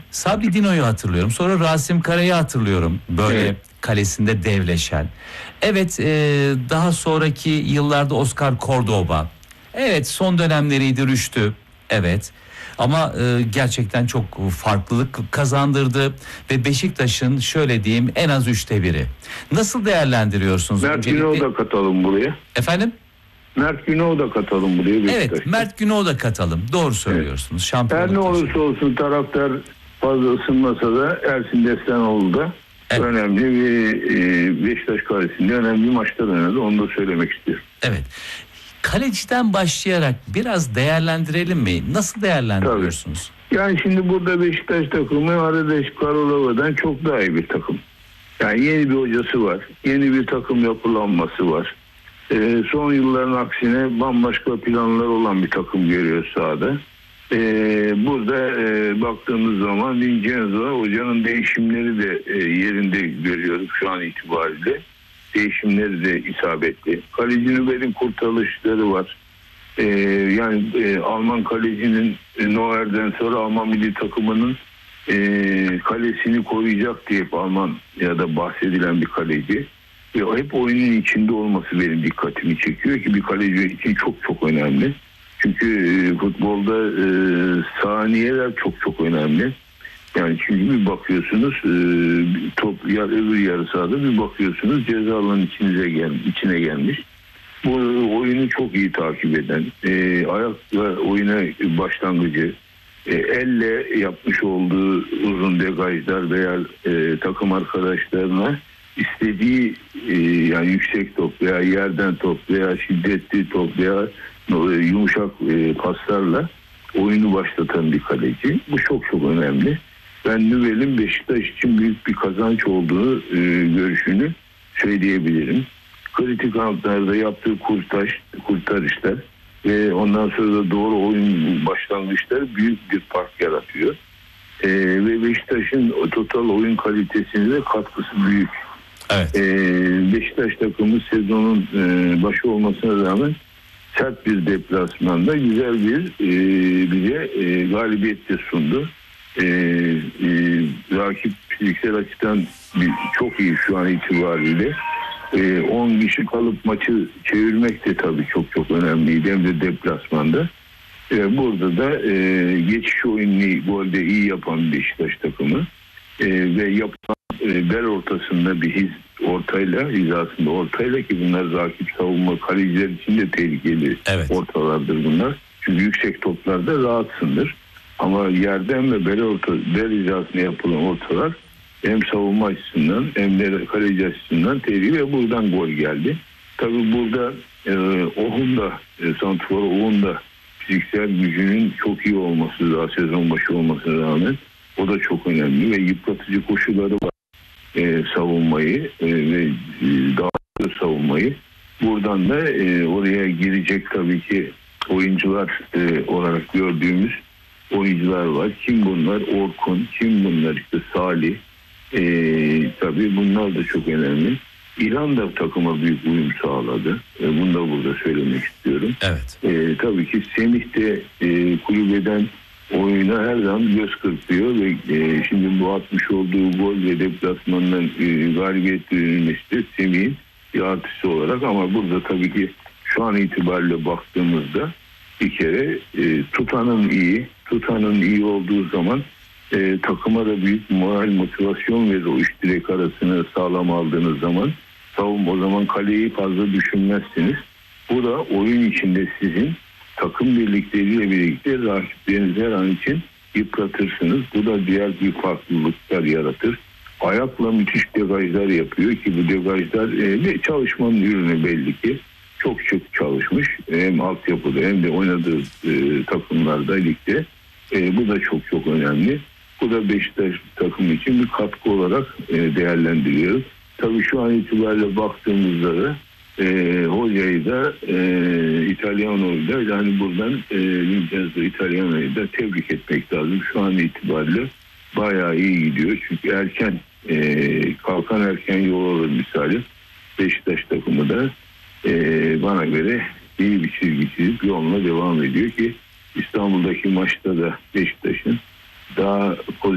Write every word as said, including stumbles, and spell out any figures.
Sabri Dino'yu hatırlıyorum. Sonra Rasim Kara'yı hatırlıyorum. Böyle Evet. kalesinde devleşen. Evet, e, daha sonraki yıllarda Oscar Cordoba. Evet, son dönemleriydi Rüştü. Evet. Ama e, gerçekten çok farklılık kazandırdı ve Beşiktaş'ın şöyle diyeyim en az üçte biri. Nasıl değerlendiriyorsunuz? Mert Öncelikle- Günok'u da katalım buraya. Efendim? Mert Günok'u da katalım buraya. Beşiktaş'ta. Evet, Mert Günok'u da katalım. Doğru söylüyorsunuz. Şampiyonluk Her ne taşı. olursa olsun taraftar fazla ısınmasa da Ersin Destanoğlu da Evet. önemli bir e, Beşiktaş kalesinde önemli maçlar oynadı. Onu da söylemek istiyorum. Evet. Kaleciden başlayarak biraz değerlendirelim mi? Nasıl değerlendiriyorsunuz? Yani şimdi burada Beşiktaş takımı Arades Karalova'dan çok daha iyi bir takım. Yani yeni bir hocası var. Yeni bir takım yapılanması var. Ee, son yılların aksine bambaşka planlar olan bir takım görüyoruz sahada. Ee, burada e, baktığımız zaman Vincenzo hocanın değişimleri de e, yerinde görüyoruz şu an itibariyle. Değişimleri de isabetli. Kaleci Nübel'in kurtarışları var. Ee, yani e, Alman kalecinin e, Neuer'den sonra Alman milli takımının e, kalesini koruyacak diye hep Alman ya da bahsedilen bir kaleci. Ve hep oyunun içinde olması benim dikkatimi çekiyor ki bir kaleci için çok çok önemli. Çünkü e, futbolda e, saniyeler çok çok önemli. Yani çünkü bir bakıyorsunuz e, top ya öbür yarı sahada bir bakıyorsunuz ceza alanının içinize gel, içine gelmiş. Bu oyunu çok iyi takip eden, e, ayakla oyuna başlangıcı, e, elle yapmış olduğu uzun degajlar veya e, takım arkadaşlarına istediği e, yani yüksek top veya yerden top veya şiddetli top veya e, yumuşak e, paslarla oyunu başlatan bir kaleci. Bu çok çok önemli. Ben Nübel'in Beşiktaş için büyük bir kazanç olduğu e, görüşünü söyleyebilirim. Kritik anlarda yaptığı kurtarış, kurtarışlar ve ondan sonra da doğru oyun başlangıçları büyük bir fark yaratıyor. Ee, ve Beşiktaş'ın total oyun kalitesine de katkısı büyük. Evet. Ee, Beşiktaş takımı sezonun e, başı olmasına rağmen sert bir deplasmanda güzel bir e, bize e, galibiyet de sundu. E, e, rakip fiziksel açıdan bir, çok iyi şu an itibariyle. on kişi kalıp maçı çevirmek de tabii çok çok önemliydi hem de deplasmanda. E, burada da e, geçiş oyununu golde iyi yapan Beşiktaş takımı e, ve yapılan e, bel ortasında bir hiz ortayla hizasında ortayla ki bunlar rakip savunma kaleciler için de tehlikeli Evet. ortalardır bunlar. Çünkü yüksek toplarda rahatsındır. Ama yerden ve bel, orta, bel hizasına yapılan ortalar hem savunma açısından hem de kaleci açısından tehlikeli ve buradan gol geldi. Tabii burada e, Ohun da e, santrfor Ohun da fiziksel gücünün çok iyi olması daha sezon başı olmasına rağmen o da çok önemli ve yıpratıcı koşuları var. E, savunmayı e, ve e, daha da savunmayı. Buradan da e, oraya girecek tabii ki oyuncular e, olarak gördüğümüz oyuncular var. Kim bunlar? Orkun. Kim bunlar? İşte Salih. Ee, tabii bunlar da çok önemli. İran da takıma büyük uyum sağladı. Ee, bunu da burada söylemek istiyorum. Evet. Ee, tabii ki Semih de e, kulübeden oyuna her zaman göz kırpıyor ve e, şimdi bu atmış olduğu gol ve deplasmandan e, galibiyet verilmesi de Semih'in bir artısı olarak ama burada tabii ki şu an itibariyle baktığımızda bir kere e, tutanın iyi, tutanın iyi olduğu zaman E, takıma da büyük moral motivasyon verir o üç direk arasını sağlam aldığınız zaman. Savunma o zaman kaleyi fazla düşünmezsiniz. Bu da oyun içinde sizin takım birlikleriyle birlikte rakiplerinizi her an için yıpratırsınız. Bu da diğer bir farklılıklar yaratır. Ayakla müthiş degajlar yapıyor ki bu degajlar e, çalışmanın ürünü belli ki. Çok çok çalışmış hem altyapıda hem de oynadığı e, takımlarda ligde. E, bu da çok çok önemli. Bu da Beşiktaş takımı için bir katkı olarak e, değerlendiriyoruz. Tabii şu an itibariyle baktığımızda da e, hocayı da e, İtalyano'yu da yani buradan e, Vincenzo İtalyano'yu da tebrik etmek lazım. Şu an itibariyle bayağı iyi gidiyor. Çünkü erken e, kalkan erken yol alır misali. Beşiktaş takımı da e, bana göre iyi bir çizgi çizip yoluna devam ediyor ki İstanbul'daki maçta da Beşiktaş'ın daha pozitif